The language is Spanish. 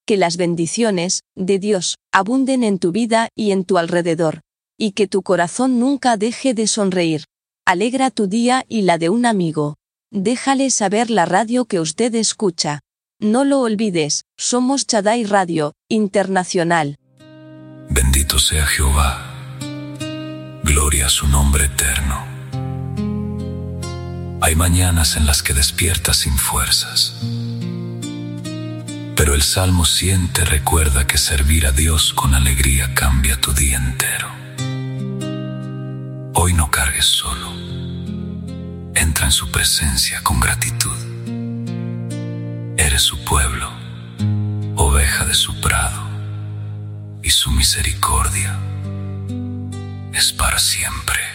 Que las bendiciones de Dios abunden en tu vida y en tu alrededor, y que tu corazón nunca deje de sonreír. Alegra tu día y la de un amigo. Déjale saber la radio que usted escucha. No lo olvides, somos Shaddai Radio Internacional. Bendito sea Jehová. Gloria a su nombre eterno. Hay mañanas en las que despiertas sin fuerzas, pero el Salmo 100 te recuerda que servir a Dios con alegría cambia tu día entero. Hoy no cargues solo. Entra en su presencia con gratitud. Eres su pueblo, oveja de su prado, y su misericordia es para siempre.